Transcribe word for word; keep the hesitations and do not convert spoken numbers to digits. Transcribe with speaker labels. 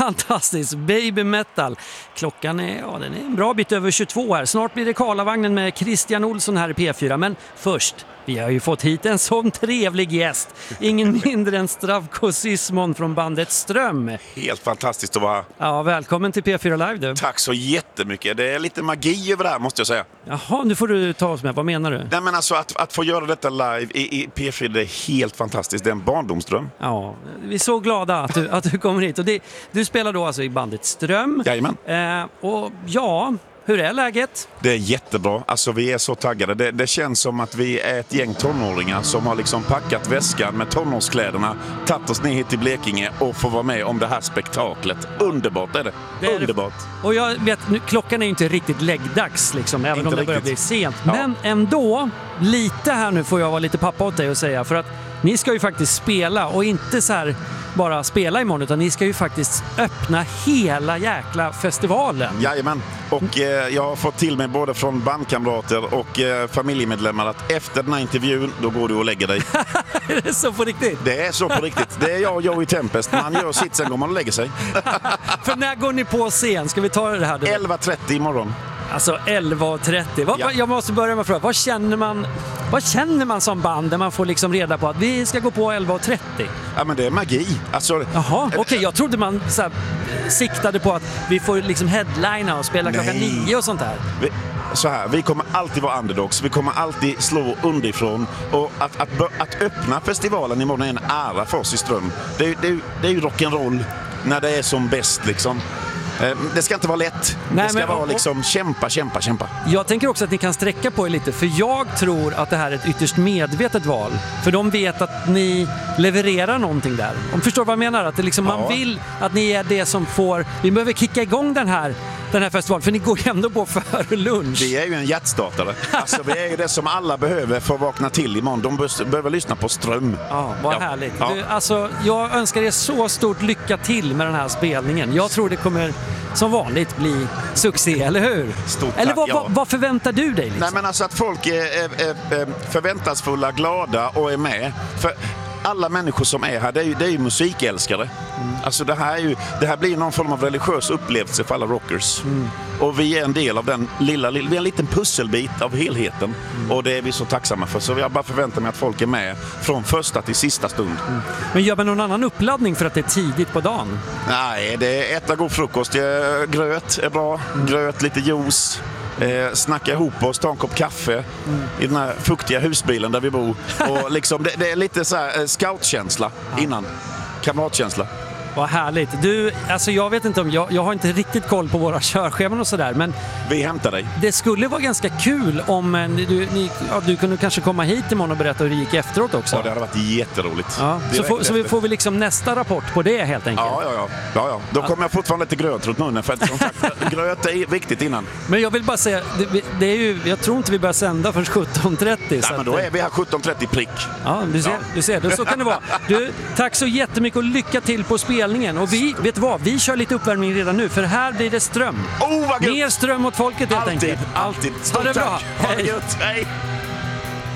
Speaker 1: Fantastiskt, Baby Metal. Klockan är, ja, den är en bra bit över tjugotvå här. Snart blir det Karlavagnen med Christian Olsson här i P fyra. Men först, vi har ju fått hit en sån trevlig gäst. Ingen mindre än Zdravko Sismon från bandet Ström.
Speaker 2: Helt fantastiskt att vara här.
Speaker 1: Ja, välkommen till P fyra Live du.
Speaker 2: Tack så jättemycket. Det är lite magi över det här, måste jag säga.
Speaker 1: Jaha, nu får du ta oss med. Vad menar du?
Speaker 2: Nej, men alltså att, att få göra detta live i, i P fyra, det är helt fantastiskt. Det är en barndomsdröm.
Speaker 1: Ja, vi är så glada att du, att du kommer hit. Och det, du spelar då alltså i bandet Ström.
Speaker 2: Jajamän.
Speaker 1: Eh, och ja, hur är läget?
Speaker 2: Det är jättebra. Alltså vi är så taggade. Det, det känns som att vi är ett gäng tonåringar som har liksom packat väskan med tonårskläderna, tagit oss ner hit till Blekinge och får vara med om det här spektaklet. Underbart är det.
Speaker 1: Det är
Speaker 2: Underbart.
Speaker 1: Det. Och jag vet, nu, klockan är ju inte riktigt läggdags liksom, även
Speaker 2: Inte
Speaker 1: om det börjar
Speaker 2: riktigt.
Speaker 1: bli sent.
Speaker 2: Ja.
Speaker 1: Men ändå, lite här nu får jag vara lite pappa åt dig och säga. För att ni ska ju faktiskt spela och inte så här bara spela imorgon, utan ni ska ju faktiskt öppna hela jäkla festivalen.
Speaker 2: Jajamän. Och eh, jag har fått till mig både från bandkamrater och eh, familjemedlemmar att efter den här intervjun, då går du och lägger dig.
Speaker 1: Är det så på riktigt?
Speaker 2: Det är så på riktigt. Det är jag och Joey Tempest. Man gör sitt, sen går man och lägger sig.
Speaker 1: För när går ni på scen? Ska vi ta det här?
Speaker 2: elva trettio imorgon.
Speaker 1: Alltså elva trettio. Vad,
Speaker 2: Ja.
Speaker 1: Jag måste börja med att fråga, vad känner man, vad känner man som band när man får liksom reda på att vi ska gå på elva trettio?
Speaker 2: Ja, men det är magi. Alltså,
Speaker 1: Jaha, okej. Okay. Jag trodde man så här, siktade på att vi får liksom headlina och spela klockan
Speaker 2: Nej.
Speaker 1: nio och sånt där.
Speaker 2: vi, så här, vi kommer alltid vara underdogs. Vi kommer alltid slå underifrån. Och att, att, att öppna festivalen imorgon är en ära för oss i Ström. Det är, det är, det är ju rock'n'roll när det är som bäst liksom. Det ska inte vara lätt.
Speaker 1: Nej,
Speaker 2: det ska
Speaker 1: men,
Speaker 2: vara
Speaker 1: och,
Speaker 2: liksom kämpa, kämpa, kämpa.
Speaker 1: Jag tänker också att ni kan sträcka på er lite, för jag tror att det här är ett ytterst medvetet val. För de vet att ni levererar någonting där. Om förstår vad jag menar? Att det liksom,
Speaker 2: Ja.
Speaker 1: man vill att ni är det som får... Vi behöver kicka igång den här, den här festivalen, för ni går ju ändå på för lunch.
Speaker 2: Vi är ju en hjärtstartare. Alltså, vi är ju det som alla behöver för att vakna till imorgon. De be- behöver lyssna på Ström.
Speaker 1: Ja, vad
Speaker 2: Ja.
Speaker 1: härligt.
Speaker 2: Ja.
Speaker 1: Du, alltså, jag önskar er så stort lycka till med den här spelningen. Jag tror det kommer som vanligt bli succé, eller hur?
Speaker 2: Stort
Speaker 1: eller
Speaker 2: tack,
Speaker 1: vad,
Speaker 2: ja.
Speaker 1: vad, vad förväntar du dig? Liksom?
Speaker 2: Nej, men alltså att folk är, är, är förväntansfulla, glada och är med. För alla människor som är här, det är ju, det är ju musikälskare. Mm. Alltså det här, är ju, det här blir någon form av religiös upplevelse för alla rockers. Mm. Och vi är en del av den lilla, lilla, vi är en liten pusselbit av helheten. Mm. Och det är vi så tacksamma för. Så jag bara förväntar mig att folk är med från första till sista stund. Mm.
Speaker 1: Men gör man någon annan uppladdning för att det är tidigt på dagen?
Speaker 2: Nej, det är äta god frukost. Gröt är bra. Mm. Gröt, lite juice. Eh, snacka ihop oss, ta en kopp kaffe mm. i den här fuktiga husbilen där vi bor. Och liksom, det, det är lite så här, eh, scoutkänsla ja. innan. Kamratkänsla.
Speaker 1: Vad härligt. Du, alltså jag vet inte om, jag, jag har inte riktigt koll på våra körscheman och sådär, men
Speaker 2: vi hämtar dig.
Speaker 1: Det skulle vara ganska kul om eh, du, ni, ja, du kunde kanske komma hit imorgon och berätta hur det gick efteråt också.
Speaker 2: Ja, det hade varit jätteroligt.
Speaker 1: Ja. Så, får, så vi får vi liksom nästa rapport på det helt enkelt.
Speaker 2: Ja, ja, ja. ja, ja. Då kommer jag fortfarande till gröt runt munnen, för att som sagt, gröt är viktigt innan.
Speaker 1: Men jag vill bara säga, det, det är ju, jag tror inte vi börjar sända förrän sjutton trettio.
Speaker 2: Nej, men då är vi här sjutton trettio prick.
Speaker 1: Ja, du ser, ja. du ser. Så kan det vara. Du, tack så jättemycket och lycka till på spelningen. Och vi, vet du vad? Vi kör lite uppvärmning redan nu, för här blir det ström.
Speaker 2: Oh, vad gött!
Speaker 1: Mer ström åt folket helt
Speaker 2: alltid,
Speaker 1: enkelt.
Speaker 2: Alltid, alltid.
Speaker 1: Ha det bra.
Speaker 2: Hej. Ha det gött. Hej.